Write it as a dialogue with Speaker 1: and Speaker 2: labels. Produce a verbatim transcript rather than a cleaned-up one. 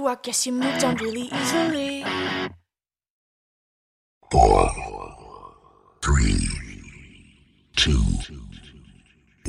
Speaker 1: I guess you moved on really easily.
Speaker 2: Four, three,